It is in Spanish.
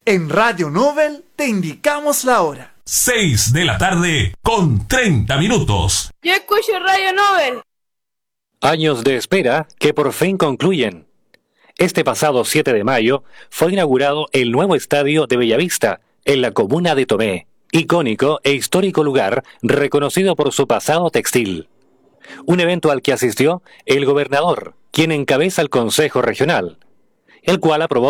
En Radio Nobel te indicamos la hora. 6 de la tarde con 30 minutos. Yo escucho Radio Nobel. Años de espera que por fin concluyen. Este pasado 7 de mayo fue inaugurado el nuevo estadio de Bellavista, en la comuna de Tomé, icónico e histórico lugar reconocido por su pasado textil. Un evento al que asistió el gobernador, quien encabeza el Consejo Regional, el cual aprobó